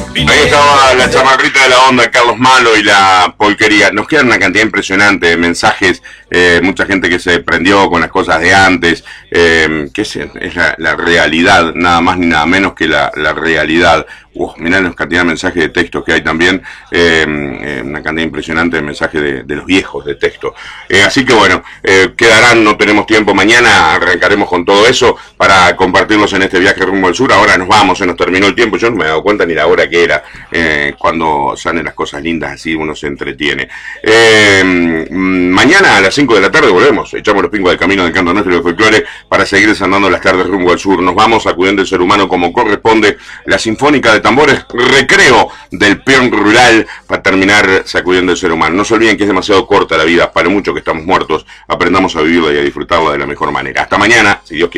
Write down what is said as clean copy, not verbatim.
Ahí estaba la chamarrita de la onda, Carlos Malo y la polquería. Nos quedan una cantidad impresionante de mensajes, mucha gente que se prendió con las cosas de antes, que es la realidad, nada más ni nada menos que la realidad. Mirá la cantidad de mensajes de texto que hay también, una cantidad impresionante de mensajes de los viejos de texto. Así que bueno, quedarán, no tenemos tiempo, mañana arrancaremos con todo eso para compartirlos en este viaje rumbo al sur. Ahora nos vamos, se nos terminó el tiempo, yo no me he dado cuenta ni la hora que era, cuando salen las cosas lindas así uno se entretiene. Mañana a las 5 de la tarde volvemos, echamos los pingos del camino del canto nuestro y del folclore para seguir desandando las tardes rumbo al sur. Nos vamos acudiendo el ser humano como corresponde, la sinfónica de tambores, recreo del peón rural, para terminar sacudiendo el ser humano. No se olviden que es demasiado corta la vida, para mucho que estamos muertos, aprendamos a vivirla y a disfrutarla de la mejor manera. Hasta mañana, si Dios quiere.